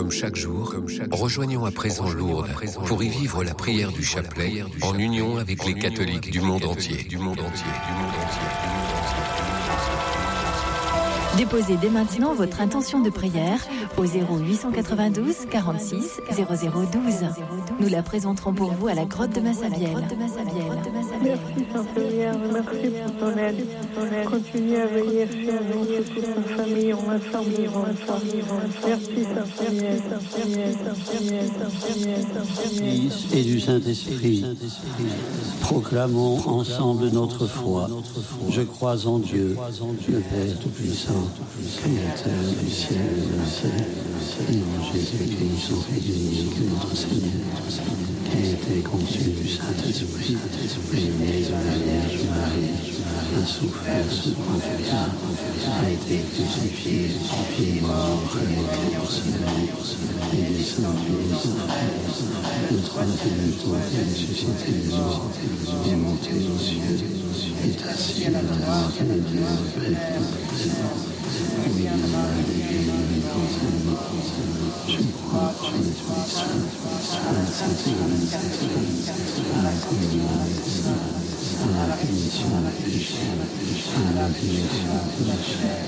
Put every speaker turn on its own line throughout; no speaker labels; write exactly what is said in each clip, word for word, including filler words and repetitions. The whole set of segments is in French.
Comme chaque jour, rejoignons à présent Lourdes pour y vivre la prière du chapelet en union avec les catholiques du monde entier. Du monde entier, du monde entier, du monde entier.
Déposez dès maintenant votre intention de prière au zéro huit cent quatre-vingt-douze quarante-six zéro zéro douze. Nous la présenterons pour vous à la grotte de Massabielle.
Merci Saint-Seigneur, merci pour ton aide. Continue à veiller sur nous, sur toute notre famille, on va servir, on va servir. Merci Saint-Seigneur, Saint-Seigneur, Saint-Seigneur, Saint-Seigneur, Saint-Seigneur.
Fils et du Saint-Esprit, proclamons ensemble notre foi. Je crois en Dieu, le Père Tout-Puissant, Créateur du ciel et de la terre, et en Jésus-Christ, son Fils unique, notre Seigneur, qui a été conçu du Saint-Esprit, et né de la Vierge Marie, a souffert sous Pontius Pilate, a été crucifié, est mort, et été poursuivi, et descendu aux enfers. Le troisième jour, il est ressuscité des morts, est monté aux cieux, est assis à la droite de Dieu, le Père Tout-Puissant. Oui, je crois en l'Esprit Saint, à la Sainte Église, à la communion des saints, à la rémission des péchés, à la résurrection de la chair.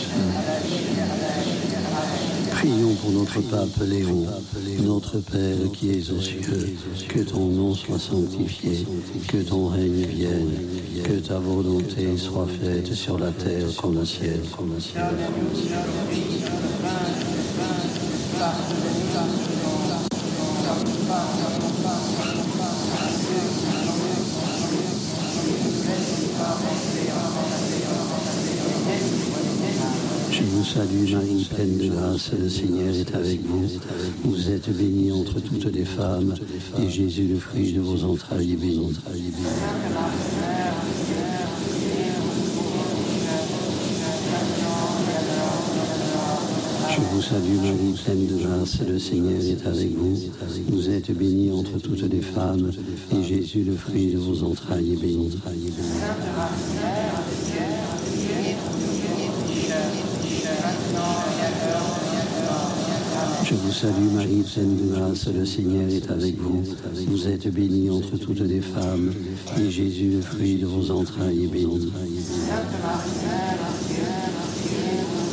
Prions pour notre pape Léon, notre Père qui es aux cieux, que ton nom soit sanctifié, que ton règne vienne, que ta volonté soit faite sur la terre comme au ciel. Je vous salue Marie, pleine de grâce, le Seigneur est avec vous. Vous êtes bénie entre toutes les femmes, et Jésus, le fruit de vos entrailles, est béni. Je vous salue Marie, pleine de grâce, le Seigneur est avec vous. Vous êtes bénie entre toutes les femmes, et Jésus, le fruit de vos entrailles, est béni. Je vous salue Marie, pleine de grâce, le Seigneur est avec vous. Vous êtes bénie entre toutes les femmes, et Jésus, le fruit de vos entrailles, est béni.